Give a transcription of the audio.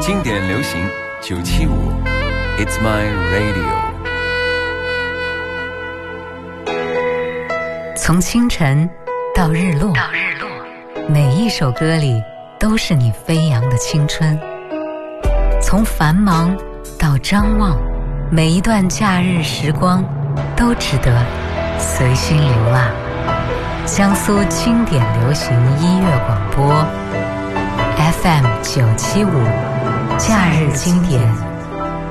经典流行975 It's my radio。 从清晨到日落，每一首歌里都是你飞扬的青春。从繁忙到张望，每一段假日时光都值得随心流浪。江苏经典流行音乐广播 FM 975，假日经典